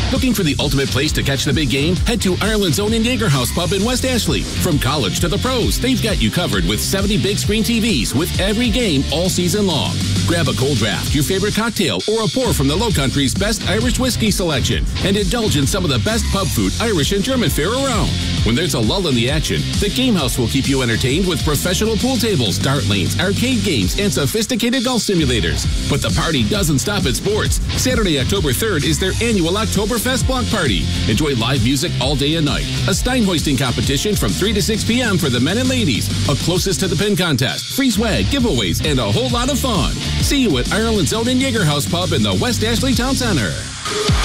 Looking for the ultimate place to catch the big game? Head to Ireland's own Jaegerhouse Pub in West Ashley. From college to the pros, they've got you covered with 70 big screen TVs with every game all season long. Grab a cold draft, your favorite cocktail, or a pour from the Low Country's best Irish whiskey selection, and indulge in some of the best pub food, Irish and German fare around. When there's a lull in the action, the Gamehouse will keep you entertained with professional pool tables, dart lanes, arcade games, and sophisticated golf simulators. But the party doesn't stop at sports. Saturday, October 3rd is their annual Oktoberfest block party. Enjoy live music all day and night, a stein hoisting competition from 3 to 6 p.m. for the men and ladies, a closest to the pin contest, free swag, giveaways, and a whole lot of fun. See you at Ireland's own Jaegerhouse Pub in the West Ashley Town Center.